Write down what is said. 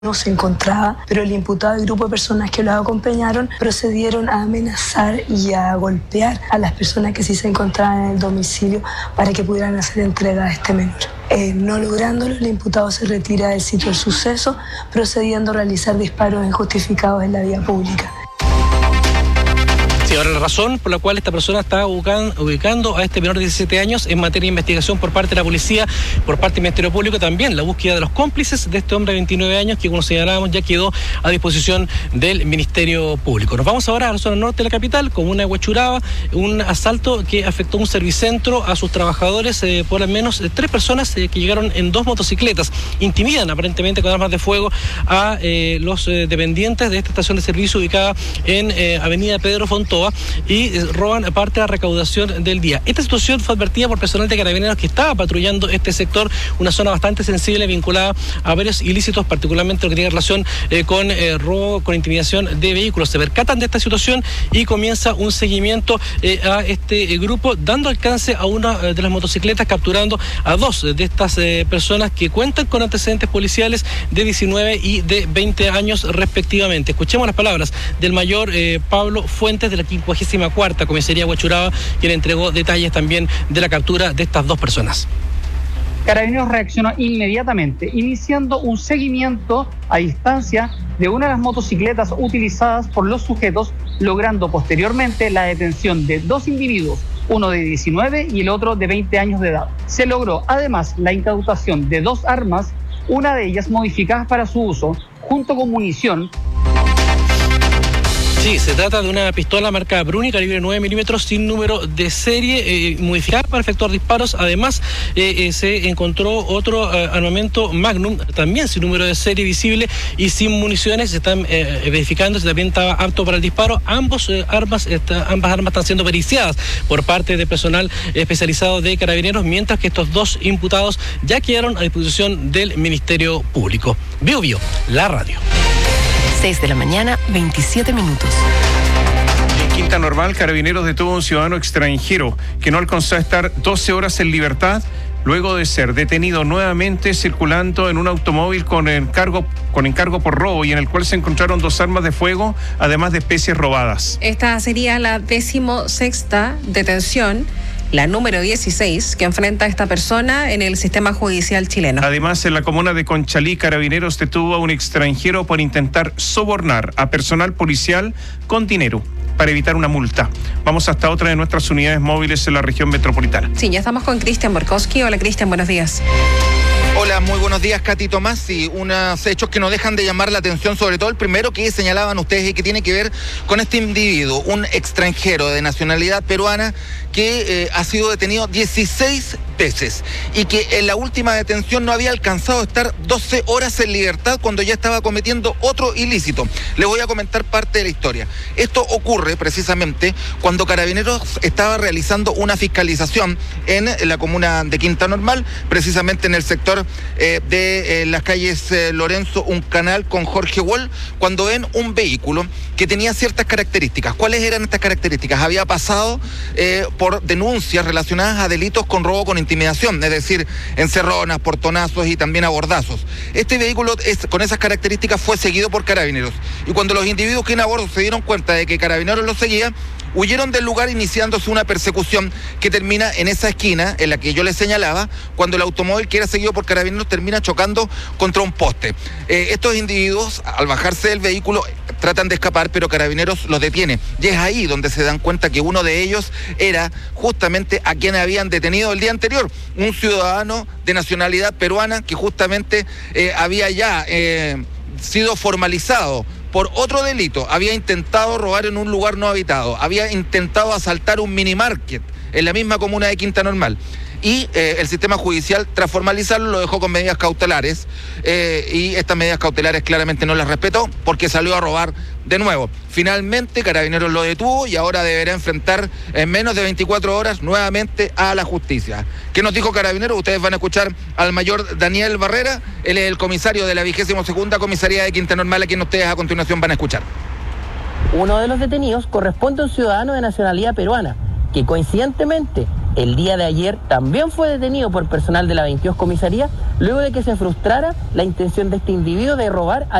no se encontraba, pero el imputado y el grupo de personas que lo acompañaron procedieron a amenazar y a golpear a las personas que sí se encontraban en el domicilio para que pudieran hacer entrega a este menor. No lográndolo, el imputado se retira del sitio del suceso, procediendo a realizar disparos injustificados en la vía pública. Sí, ahora la razón por la cual esta persona está ubicando a este menor de 17 años en materia de investigación por parte de la policía, por parte del Ministerio Público, también la búsqueda de los cómplices de este hombre de 29 años que, como señalábamos, ya quedó a disposición del Ministerio Público. Nos vamos ahora a la zona norte de la capital, comuna de Huechuraba, un asalto que afectó un servicentro a sus trabajadores por al menos 3 personas que llegaron en 2 motocicletas. Intimidan aparentemente con armas de fuego a los dependientes de esta estación de servicio ubicada en Avenida Pedro Fontova, y roban parte de la recaudación del día. Esta situación fue advertida por personal de Carabineros que estaba patrullando este sector, una zona bastante sensible vinculada a varios ilícitos, particularmente lo que tiene relación con robo, con intimidación de vehículos. Se percatan de esta situación y comienza un seguimiento a este grupo, dando alcance a una de las motocicletas, capturando a 2 de estas personas que cuentan con antecedentes policiales de 19 y de 20 años respectivamente. Escuchemos las palabras del mayor Pablo Fuentes de la 54ª Comisaría Huechuraba, quien entregó detalles también de la captura de estas 2 personas. Carabineros reaccionó inmediatamente, iniciando un seguimiento a distancia de una de las motocicletas utilizadas por los sujetos, logrando posteriormente la detención de 2 individuos, uno de 19 y el otro de 20 años de edad. Se logró además la incautación de 2 armas, una de ellas modificada para su uso, junto con munición. Sí, se trata de una pistola marca Bruni, calibre 9 milímetros, sin número de serie, modificada para efectuar disparos. Además, se encontró otro armamento Magnum, también sin número de serie visible y sin municiones. Se están verificando si también estaba apto para el disparo. Ambas armas están siendo periciadas por parte de personal especializado de Carabineros, mientras que estos 2 imputados ya quedaron a disposición del Ministerio Público. Bio, la radio. 6 de la mañana, 27 minutos. En Quinta Normal, Carabineros detuvo a un ciudadano extranjero que no alcanzó a estar 12 horas en libertad luego de ser detenido nuevamente circulando en un automóvil con encargo por robo y en el cual se encontraron 2 armas de fuego, además de especies robadas. Esta sería la 16ª detención, la número 16, que enfrenta a esta persona en el sistema judicial chileno. Además, en la comuna de Conchalí, Carabineros detuvo a un extranjero por intentar sobornar a personal policial con dinero para evitar una multa. Vamos hasta otra de nuestras unidades móviles en la región metropolitana. Sí, ya estamos con Cristian Borkowski. Hola, Cristian, buenos días. Hola, muy buenos días, Katy Tomás. Sí, unos hechos que no dejan de llamar la atención, sobre todo el primero que señalaban ustedes y que tiene que ver con este individuo, un extranjero de nacionalidad peruana que ha sido detenido 16 veces y que en la última detención no había alcanzado a estar 12 horas en libertad cuando ya estaba cometiendo otro ilícito. Les voy a comentar parte de la historia. Esto ocurre precisamente cuando Carabineros estaba realizando una fiscalización en la comuna de Quinta Normal, precisamente en el sector de las calles Lorenzo Uncanal con Jorge Wall, cuando ven un vehículo que tenía ciertas características. ¿Cuáles eran estas características? Había pasado por denuncias relacionadas a delitos con robo con intimidación, es decir, encerronas, portonazos y también abordazos. Este vehículo con esas características fue seguido por Carabineros y cuando los individuos que iban a bordo se dieron cuenta de que Carabineros los seguía, huyeron del lugar iniciándose una persecución que termina en esa esquina en la que yo les señalaba, cuando el automóvil que era seguido por Carabineros termina chocando contra un poste. Estos individuos, al bajarse del vehículo, tratan de escapar, pero Carabineros los detiene. Y es ahí donde se dan cuenta que uno de ellos era justamente a quien habían detenido el día anterior, un ciudadano de nacionalidad peruana que justamente había ya sido formalizado por otro delito. Había intentado robar en un lugar no habitado, había intentado asaltar un mini market en la misma comuna de Quinta Normal. Y el sistema judicial, tras formalizarlo, lo dejó con medidas cautelares y estas medidas cautelares claramente no las respetó porque salió a robar de nuevo. Finalmente Carabineros lo detuvo y ahora deberá enfrentar en menos de 24 horas nuevamente a la justicia. ¿Qué nos dijo Carabineros? Ustedes van a escuchar al mayor Daniel Barrera, él es el comisario de la 22ª Comisaría de Quinta Normal, a quien ustedes a continuación van a escuchar. Uno de los detenidos corresponde a un ciudadano de nacionalidad peruana, que coincidentemente el día de ayer también fue detenido por personal de la 22 comisaría luego de que se frustrara la intención de este individuo de robar